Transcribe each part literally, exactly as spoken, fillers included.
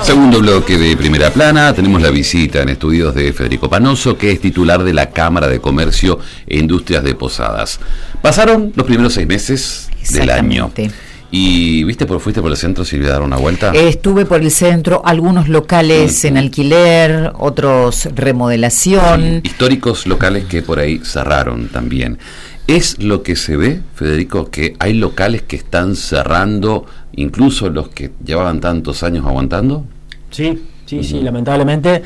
Segundo bloque de Primera Plana, tenemos la visita en estudios de Federico Panoso, que es titular de la Cámara de Comercio e Industrias de Posadas. Pasaron los primeros seis meses del año. Y viste, por fuiste por el centro, Silvia, a dar una vuelta. Eh, estuve por el centro, algunos locales mm. en alquiler, otros remodelación. Sí, históricos locales que por ahí cerraron también. ¿Es lo que se ve, Federico, que hay locales que están cerrando, incluso los que llevaban tantos años aguantando? Sí, sí, uh-huh. sí, lamentablemente.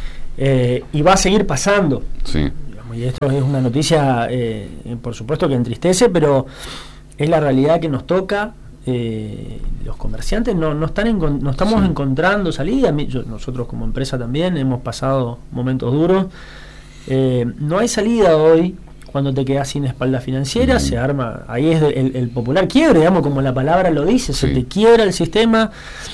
Eh, y va a seguir pasando. Sí. Y esto es una noticia, eh, por supuesto, que entristece, pero es la realidad que nos toca. Eh, los comerciantes no, no están en, no estamos sí. encontrando salida. Yo, nosotros como empresa también hemos pasado momentos duros. Eh, no hay salida hoy. Cuando te quedas sin espalda financiera, uh-huh. se arma, ahí es el, el popular quiebre, digamos, como la palabra lo dice, sí. se te quiebra el sistema,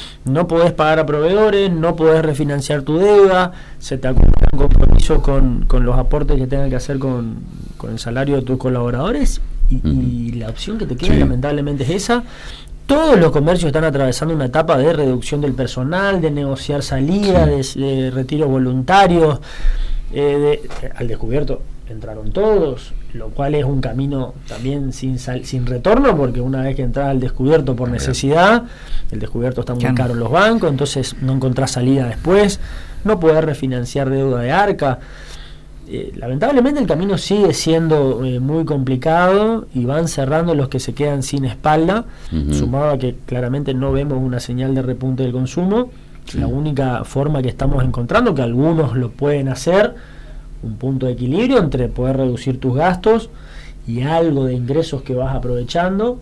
no podés pagar a proveedores, no podés refinanciar tu deuda, se te acumulan compromisos con, con los aportes que tengan que hacer con, con el salario de tus colaboradores, y, uh-huh. y la opción que te queda sí. lamentablemente es esa. Todos los comercios están atravesando una etapa de reducción del personal, de negociar salidas, sí. de, de retiros voluntarios, eh, de, al descubierto. Entraron todos, lo cual es un camino también sin sal, sin retorno, porque una vez que entras al descubierto por necesidad, el descubierto está muy claro. caro en los bancos, entonces no encontrás salida después, no podés refinanciar deuda de Arca. Eh, lamentablemente el camino sigue siendo eh, muy complicado y van cerrando los que se quedan sin espalda, uh-huh. sumado a que claramente no vemos una señal de repunte del consumo. Sí. La única forma que estamos encontrando, que algunos lo pueden hacer, un punto de equilibrio entre poder reducir tus gastos y algo de ingresos que vas aprovechando,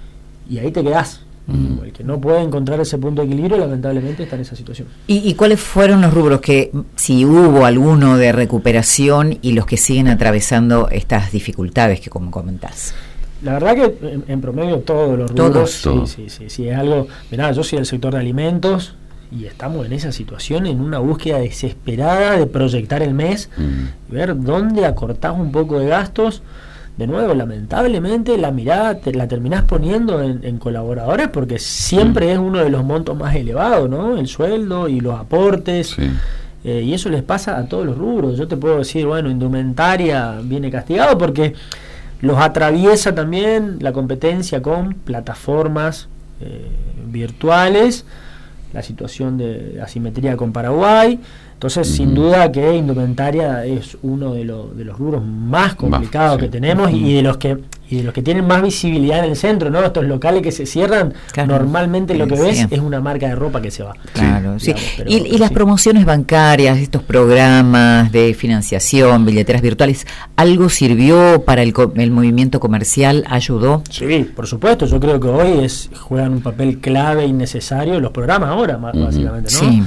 y ahí te quedás. Mm. El que no puede encontrar ese punto de equilibrio lamentablemente está en esa situación. ¿Y, y cuáles fueron los rubros que, si hubo alguno de recuperación, y los que siguen atravesando estas dificultades que como comentás? La verdad que en, en promedio todos los rubros. Todos. Sí, sí, sí, sí, es algo. Mirá, yo soy del sector de alimentos y estamos en esa situación, en una búsqueda desesperada de proyectar el mes, mm. ver dónde acortás un poco de gastos. De nuevo, lamentablemente la mirada te la terminás poniendo en, en colaboradores, porque siempre mm. es uno de los montos más elevados, ¿no? El sueldo y los aportes, sí. eh, y eso les pasa a todos los rubros. Yo te puedo decir, bueno, indumentaria viene castigado porque los atraviesa también la competencia con plataformas eh, virtuales, la situación de asimetría con Paraguay. Entonces, uh-huh. sin duda que indumentaria es uno de, lo, de los rubros más complicados más, que sí. tenemos, uh-huh. y de los que y de los que tienen más visibilidad en el centro, ¿no? Estos locales que se cierran, claro. normalmente lo que sí. ves es una marca de ropa que se va. Claro, sí. Digamos, pero, y, y las sí. promociones bancarias, estos programas de financiación, billeteras virtuales, ¿algo sirvió para el, el movimiento comercial? ¿Ayudó? Sí, por supuesto. Yo creo que hoy es juegan un papel clave y necesario los programas ahora, uh-huh. básicamente, ¿no? Sí.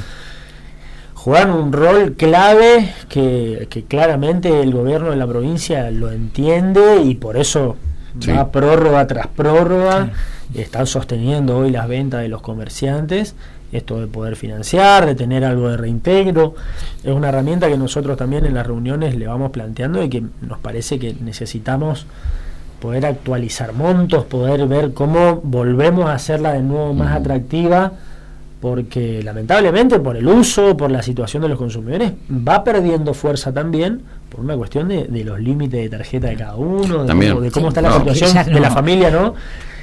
Juegan un rol clave que, que claramente el gobierno de la provincia lo entiende, y por eso sí. va prórroga tras prórroga. Sí. Están sosteniendo hoy las ventas de los comerciantes, esto de poder financiar, de tener algo de reintegro. Es una herramienta que nosotros también en las reuniones le vamos planteando, y que nos parece que necesitamos poder actualizar montos, poder ver cómo volvemos a hacerla de nuevo más uh-huh. atractiva, porque lamentablemente por el uso, por la situación de los consumidores, va perdiendo fuerza también por una cuestión de, de los límites de tarjeta de cada uno, de cómo, de cómo sí, está la no, situación no. de la familia, ¿no?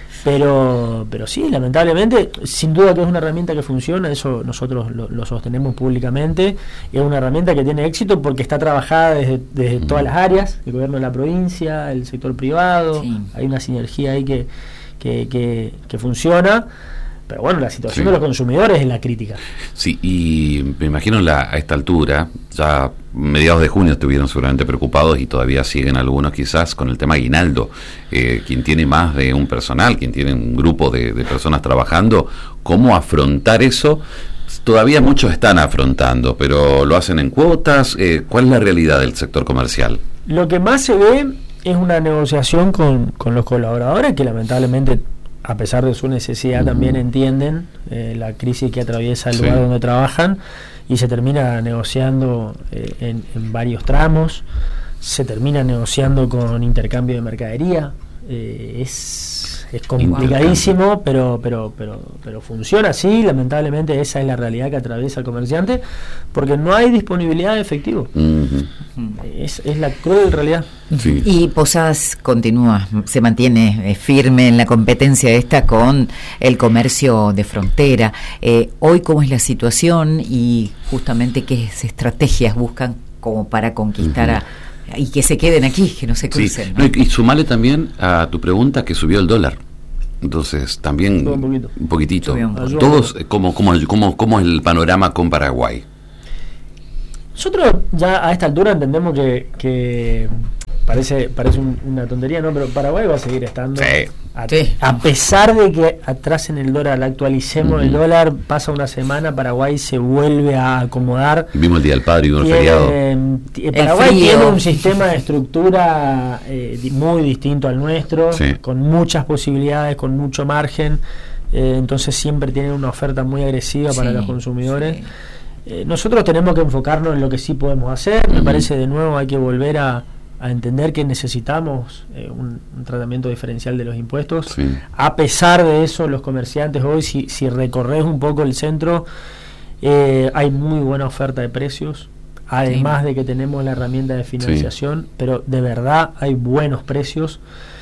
Pero pero sí, lamentablemente, sin duda que es una herramienta que funciona, eso nosotros lo, lo sostenemos públicamente, y es una herramienta que tiene éxito porque está trabajada desde, desde mm. todas las áreas, el gobierno de la provincia, el sector privado, sí. hay una sinergia ahí que, que, que, que funciona. Pero bueno, la situación sí. de los consumidores es la crítica. Sí, y me imagino la, a esta altura, ya mediados de junio estuvieron seguramente preocupados, y todavía siguen algunos quizás, con el tema aguinaldo. Eh, quien tiene más de un personal, quien tiene un grupo de, de personas trabajando, ¿cómo afrontar eso? Todavía muchos están afrontando, pero lo hacen en cuotas. Eh, ¿Cuál es la realidad del sector comercial? Lo que más se ve es una negociación con, con los colaboradores, que lamentablemente, a pesar de su necesidad, uh-huh. también entienden eh, la crisis que atraviesa el sí. lugar donde trabajan, y se termina negociando eh, en, en varios tramos, se termina negociando con intercambio de mercadería. Eh, es es complicadísimo, pero, pero, pero, pero funciona así. Lamentablemente esa es la realidad que atraviesa el comerciante, porque no hay disponibilidad de efectivo. Uh-huh. es, es la cruel realidad. Sí. Y Posadas continúa, se mantiene eh, firme en la competencia esta con el comercio de frontera. Eh, hoy, ¿cómo es la situación y justamente qué estrategias buscan como para conquistar uh-huh. a y que se queden aquí, que no se crucen? Sí. ¿no? Y, y sumale también a tu pregunta que subió el dólar. Entonces, también un, poquito. un poquitito. Un Todos, ¿cómo, cómo, cómo, ¿Cómo es el panorama con Paraguay? Nosotros ya a esta altura entendemos que, que parece parece un, una tontería, ¿no? Pero Paraguay va a seguir estando. Sí. A, sí. a pesar de que atrás en el dólar, actualicemos uh-huh. el dólar, pasa una semana, Paraguay se vuelve a acomodar. Vimos el Día del Padre y un feriado. Eh, Paraguay tiene un sistema de estructura eh, muy distinto al nuestro, sí. con muchas posibilidades, con mucho margen. Eh, entonces siempre tienen una oferta muy agresiva sí, para los consumidores. Sí. Eh, nosotros tenemos que enfocarnos en lo que sí podemos hacer. Uh-huh. Me parece, de nuevo, hay que volver a a entender que necesitamos eh, un, un tratamiento diferencial de los impuestos. Sí. A pesar de eso, los comerciantes hoy, si, si recorres un poco el centro, eh, hay muy buena oferta de precios, además sí. de que tenemos la herramienta de financiación, sí. pero de verdad hay buenos precios.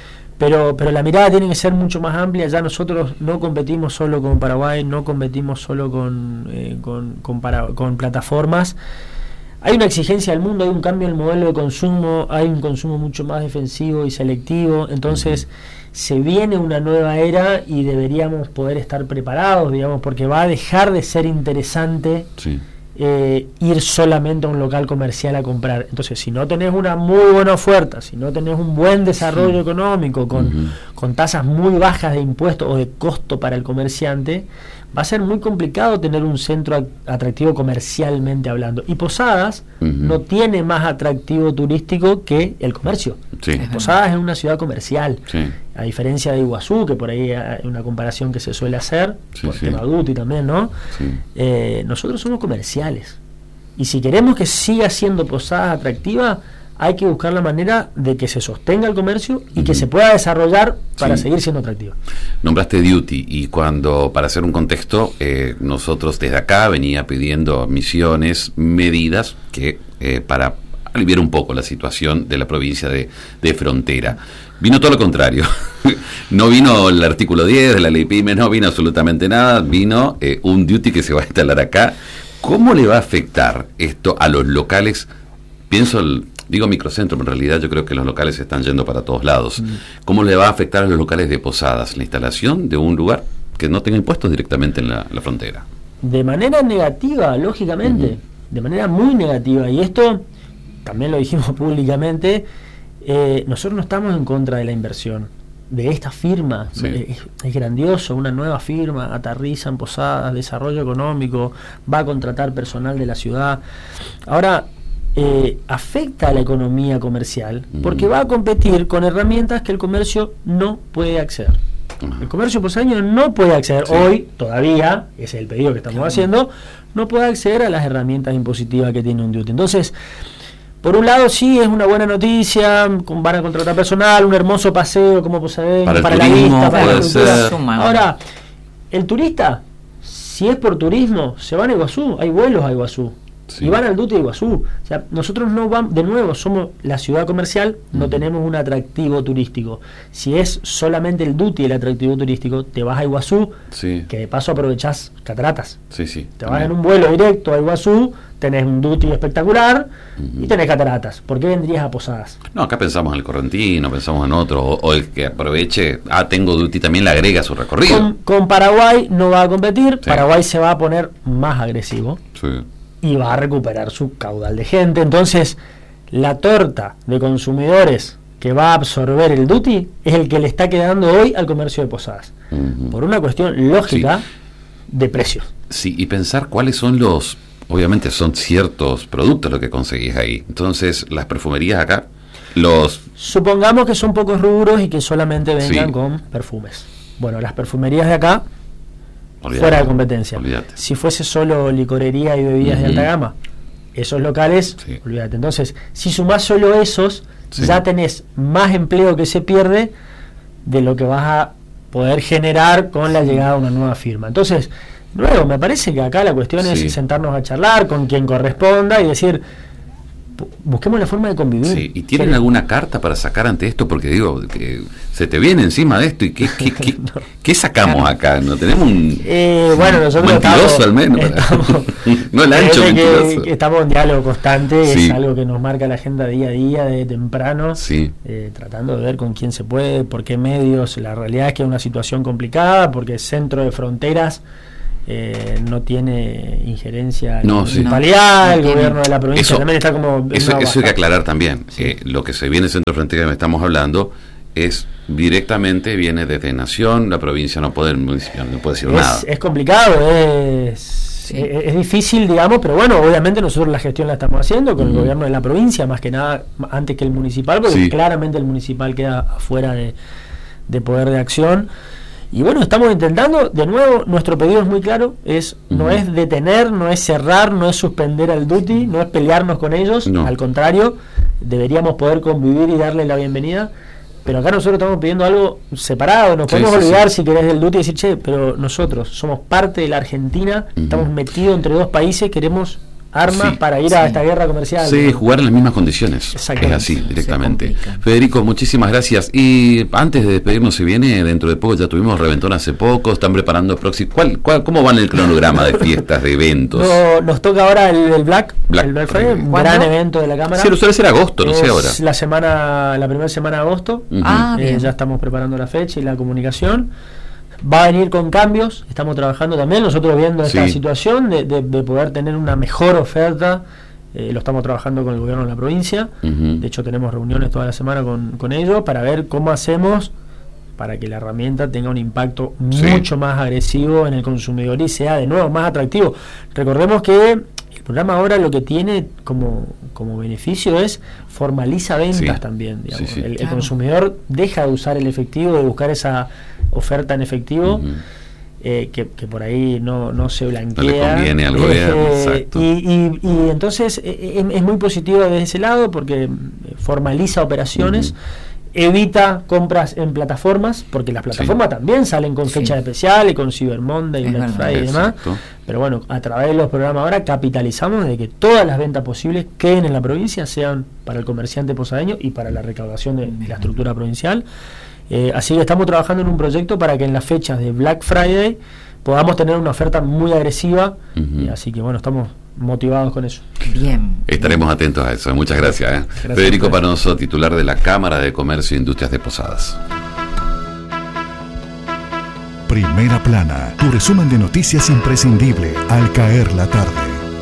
Pero, pero la mirada tiene que ser mucho más amplia. Ya nosotros no competimos solo con Paraguay, no competimos solo con, eh, con, con, para, con plataformas. Hay una exigencia del mundo, hay un cambio en el modelo de consumo, hay un consumo mucho más defensivo y selectivo, entonces se viene una nueva era y deberíamos poder estar preparados, digamos, porque va a dejar de ser interesante sí. eh, ir solamente a un local comercial a comprar. Entonces, si no tenés una muy buena oferta, si no tenés un buen desarrollo sí. económico con, uh-huh. con tasas muy bajas de impuestos o de costo para el comerciante, va a ser muy complicado tener un centro atractivo comercialmente hablando. Y Posadas uh-huh. no tiene más atractivo turístico que el comercio. Sí. Posadas es una ciudad comercial, sí. a diferencia de Iguazú, que por ahí hay una comparación que se suele hacer, sí, por sí. tema Duty también, ¿no? Sí. Eh, nosotros somos comerciales. Y si queremos que siga siendo Posadas atractiva, hay que buscar la manera de que se sostenga el comercio y uh-huh. que se pueda desarrollar para sí. seguir siendo atractivo. Nombraste Duty, y cuando, para hacer un contexto, eh, nosotros desde acá venía pidiendo misiones, medidas que eh, para aliviar un poco la situación de la provincia de, de Frontera. Vino todo lo contrario. No vino el artículo diez de la ley PYME, no vino absolutamente nada, vino eh, un Duty que se va a instalar acá. ¿Cómo le va a afectar esto a los locales? Pienso el Digo microcentro, pero en realidad yo creo que los locales se están yendo para todos lados. Mm. ¿Cómo le va a afectar a los locales de Posadas la instalación de un lugar que no tenga impuestos directamente en la, la frontera? De manera negativa, lógicamente, uh-huh. de manera muy negativa. Y esto también lo dijimos públicamente, eh, nosotros no estamos en contra de la inversión de esta firma. Sí. Es, es grandioso, una nueva firma, aterriza en Posadas, desarrollo económico, va a contratar personal de la ciudad. Ahora, Eh, afecta a la economía comercial porque va a competir con herramientas que el comercio no puede acceder. El comercio posadeño no puede acceder sí. hoy, todavía, ese es el pedido que estamos claro. haciendo, no puede acceder a las herramientas impositivas que tiene un Duty. Entonces, por un lado sí es una buena noticia, van a contratar personal, un hermoso paseo como posadeño, para, para la vista, para la cultura. Ahora, el turista, si es por turismo, se van a Iguazú, hay vuelos a Iguazú. Sí. Y van al Duty de Iguazú. O sea, nosotros no vamos, de nuevo, somos la ciudad comercial, no mm. tenemos un atractivo turístico. Si es solamente el Duty el atractivo turístico, te vas a Iguazú, sí. que de paso aprovechás cataratas. Sí, sí, te vas en un vuelo directo a Iguazú, tenés un Duty espectacular mm-hmm. y tenés cataratas. ¿Por qué vendrías a Posadas? No, acá pensamos en el correntino, pensamos en otro, o, o el que aproveche, ah, tengo Duty, también le agrega su recorrido. Con, con Paraguay no va a competir, sí. Paraguay se va a poner más agresivo. Sí. Y va a recuperar su caudal de gente. Entonces, la torta de consumidores que va a absorber el Duty es el que le está quedando hoy al comercio de Posadas. Uh-huh. Por una cuestión lógica sí. de precios. Sí, y pensar cuáles son los... Obviamente son ciertos productos lo que conseguís ahí. Entonces, las perfumerías acá, los... Supongamos que son pocos rubros y que solamente vengan sí. con perfumes. Bueno, las perfumerías de acá... Olvídate, fuera de competencia. Olvídate. Si fuese solo licorería y bebidas uh-huh. de alta gama, esos locales, sí. olvídate. Entonces, si sumás solo esos, sí. ya tenés más empleo que se pierde de lo que vas a poder generar con la llegada de una nueva firma. Entonces, luego me parece que acá la cuestión sí. es sentarnos a charlar con quien corresponda y decir, busquemos la forma de convivir. Sí. ¿Y tienen alguna carta para sacar ante esto? Porque digo, que se te viene encima de esto y ¿qué, qué, qué, no. ¿qué sacamos acá? ¿No tenemos un, eh, bueno, nosotros un mentiroso estamos, al menos? Estamos, no el ancho mentiroso. Que estamos en diálogo constante, sí. es algo que nos marca la agenda día a día, de temprano, sí. eh, tratando de ver con quién se puede, por qué medios. La realidad es que es una situación complicada, porque el centro de fronteras Eh, no tiene injerencia no, municipalidad, sí. el no, gobierno de la provincia eso, también está como... Eso, eso hay que aclarar también. Sí. Eh, lo que se viene en Centro Frontera que estamos hablando es directamente, viene desde Nación, la provincia no puede, el municipio no puede decir es, nada. Es complicado, es, sí. es, es difícil, digamos, pero bueno, obviamente nosotros la gestión la estamos haciendo con uh-huh. el gobierno de la provincia, más que nada antes que el municipal, porque sí. claramente el municipal queda afuera de, de poder de acción. Y bueno, estamos intentando, de nuevo, nuestro pedido es muy claro, es uh-huh. no es detener, no es cerrar, no es suspender al duty, no es pelearnos con ellos, no. al contrario, deberíamos poder convivir y darle la bienvenida, pero acá nosotros estamos pidiendo algo separado, nos podemos sí, sí, olvidar sí. si querés del duty y decir, che, pero nosotros somos parte de la Argentina, uh-huh. estamos metidos entre dos países, queremos armas sí, para ir sí. a esta guerra comercial. Sí, ¿no? Jugar en las mismas condiciones. Es así, directamente. Federico, muchísimas gracias. Y antes de despedirnos, se viene dentro de poco, ya tuvimos Reventón hace poco, están preparando el próximo. ¿Cuál, cuál, ¿Cómo va en el cronograma de fiestas, de eventos? No, nos toca ahora el, el Black, Black, el Black Friday, un gran evento de la Cámara. Sí, lo suele ser agosto, no es sé ahora. La semana, la primera semana de agosto. Uh-huh. Ah, eh, ya estamos preparando la fecha y la comunicación. Va a venir con cambios, estamos trabajando también, nosotros viendo esta sí. situación de, de, de poder tener una mejor oferta, eh, lo estamos trabajando con el gobierno de la provincia, uh-huh. de hecho tenemos reuniones toda la semana con, con ellos para ver cómo hacemos para que la herramienta tenga un impacto sí. mucho más agresivo en el consumidor y sea de nuevo más atractivo. Recordemos que el programa ahora lo que tiene como, como beneficio es formaliza ventas sí. también, digamos. Sí, sí. El, claro. el consumidor deja de usar el efectivo, de buscar esa oferta en efectivo, uh-huh. eh, que, que por ahí no, no se blanquea. No le conviene al gobierno, eh, exacto. Y, y, y entonces eh, es, es muy positivo desde ese lado porque formaliza operaciones, uh-huh. evita compras en plataformas, porque las plataformas sí. también salen con fechas sí. especiales, con Cyber Monday, es Black verdad. Friday y demás. Pero bueno, a través de los programas ahora capitalizamos de que todas las ventas posibles queden en la provincia, sean para el comerciante posadeño y para la recaudación de, de la estructura provincial. Eh, así que estamos trabajando en un proyecto para que en las fechas de Black Friday podamos tener una oferta muy agresiva, uh-huh. y así que bueno, estamos motivados con eso. Bien. Estaremos bien. atentos a eso. Muchas gracias. ¿eh? gracias Federico Panoso, titular de la Cámara de Comercio e Industrias de Posadas. Primera Plana, tu resumen de noticias imprescindible al caer la tarde.